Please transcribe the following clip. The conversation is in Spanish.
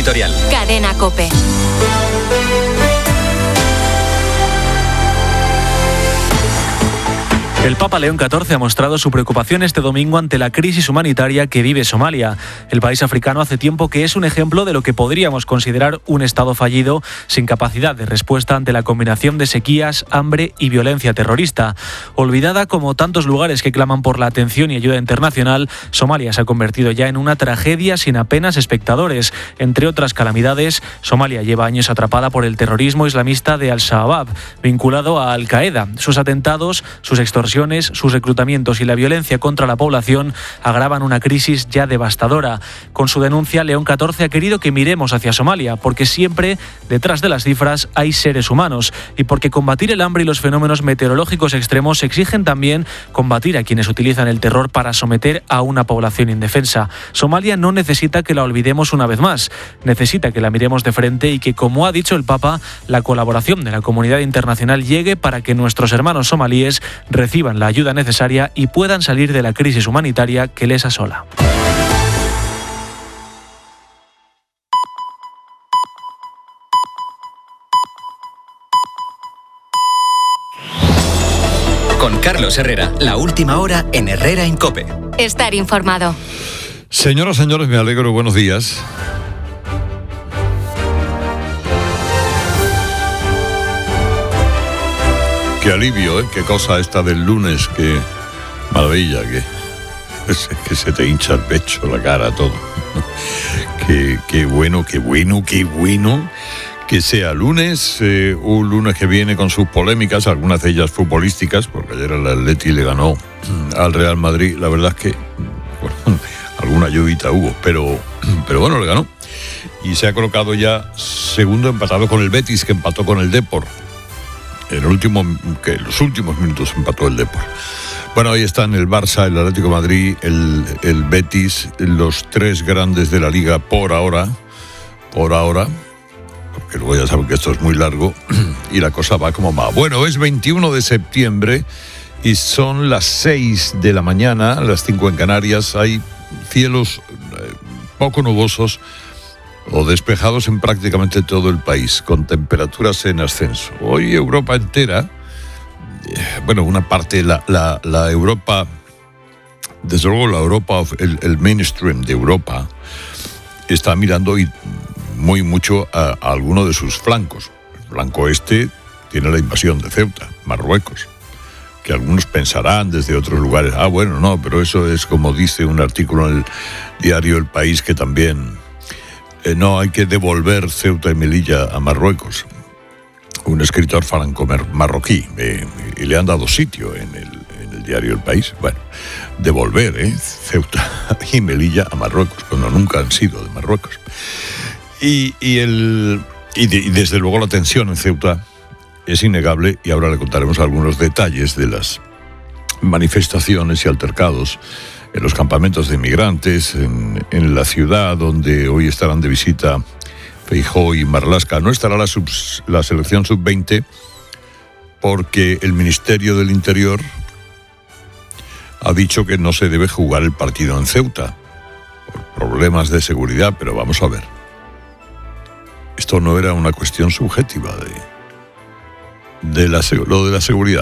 editorial. Cadena COPE. El Papa León XIV ha mostrado su preocupación este domingo ante la crisis humanitaria que vive Somalia. El país africano hace tiempo que es un ejemplo de lo que podríamos considerar un Estado fallido, sin capacidad de respuesta ante la combinación de sequías, hambre y violencia terrorista. Olvidada como tantos lugares que claman por la atención y ayuda internacional, Somalia se ha convertido ya en una tragedia sin apenas espectadores. Entre otras calamidades, Somalia lleva años atrapada por el terrorismo islamista de Al-Shabaab, vinculado a Al-Qaeda. Sus atentados, sus extorsiones, sus reclutamientos y la violencia contra la población agravan una crisis ya devastadora. Con su denuncia, León XIV ha querido que miremos hacia Somalia, porque siempre detrás de las cifras hay seres humanos y porque combatir el hambre y los fenómenos meteorológicos extremos exigen también combatir a quienes utilizan el terror para someter a una población indefensa. Somalia no necesita que la olvidemos una vez más, necesita que la miremos de frente y que, como ha dicho el Papa, la colaboración de la comunidad internacional llegue para que nuestros hermanos somalíes reciban la ayuda necesaria y puedan salir de la crisis humanitaria que les asola. Con Carlos Herrera, la última hora en Herrera en COPE. Estar informado. Señoras, señores, me alegro, buenos días. Qué alivio, ¿eh? Qué cosa esta del lunes, qué maravilla, que se te hincha el pecho, la cara, todo. Qué bueno que sea lunes, un lunes que viene con sus polémicas, algunas de ellas futbolísticas, porque ayer el Atleti le ganó al Real Madrid. La verdad es que, bueno, alguna lluvita hubo, pero bueno, le ganó. Y se ha colocado ya segundo, empatado con el Betis, que empató con el Depor. En los últimos minutos empató el Depor. Bueno, ahí están el Barça, el Atlético de Madrid, el Betis, los tres grandes de la Liga por ahora, porque luego ya saben que esto es muy largo y la cosa va como va. Bueno, es 21 de septiembre y son las 6 de la mañana, las 5 en Canarias. Hay cielos poco nubosos o despejados en prácticamente todo el país, con temperaturas en ascenso. Hoy Europa entera, bueno, una parte, la Europa, desde luego la Europa, el mainstream de Europa, está mirando muy mucho a alguno de sus flancos. El flanco este tiene la invasión de Ceuta, Marruecos, que algunos pensarán desde otros lugares, bueno, no, pero eso es como dice un artículo en el diario El País, que también no hay que devolver Ceuta y Melilla a Marruecos. Un escritor franco-marroquí, y le han dado sitio en el diario El País. Bueno, devolver Ceuta y Melilla a Marruecos, cuando nunca han sido de Marruecos. Y desde luego la tensión en Ceuta es innegable, y ahora le contaremos algunos detalles de las manifestaciones y altercados en los campamentos de inmigrantes, en la ciudad donde hoy estarán de visita Feijóo y Marlaska. No estará la selección sub-20 porque el Ministerio del Interior ha dicho que no se debe jugar el partido en Ceuta por problemas de seguridad, pero vamos a ver. Esto no era una cuestión subjetiva lo de la seguridad.